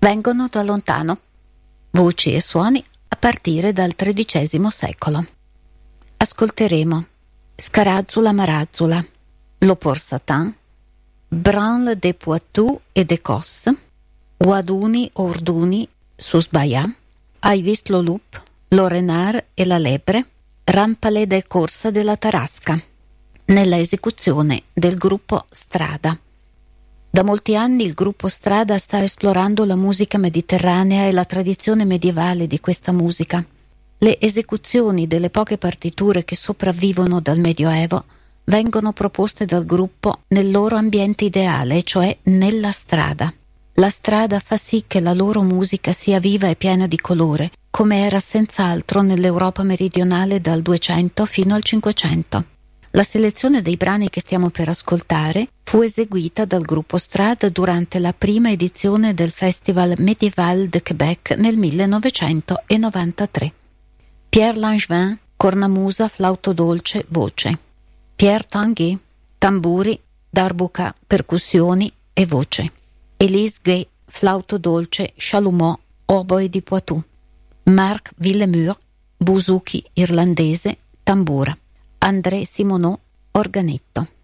vengono da lontano, voci e suoni a partire dal XIII secolo. Ascolteremo Scarazzula Marazzula, Le Port Satin, Branle de Poitou et d'Écosse, Uaduni Orduni Susbaià, Hai vist lo lup, lo renard e la lepre, Rampale de Corsa della Tarasca, nella esecuzione del gruppo Strada. Da molti anni il gruppo Strada sta esplorando la musica mediterranea e la tradizione medievale di questa musica. Le esecuzioni delle poche partiture che sopravvivono dal Medioevo vengono proposte dal gruppo nel loro ambiente ideale, cioè nella strada. La strada fa sì che la loro musica sia viva e piena di colore, come era senz'altro nell'Europa meridionale dal 200 fino al 500. La selezione dei brani che stiamo per ascoltare fu eseguita dal gruppo Strada durante la prima edizione del Festival Medieval de Québec nel 1993. Pierre Langevin, cornamusa, flauto dolce, voce. Pierre Tanguy, tamburi, darbuka, percussioni e voce. Élise Gay, flauto dolce, chalumeau, oboe di Poitou. Marc Villemur, buzuki irlandese, tambura. André Simoneau, organetto.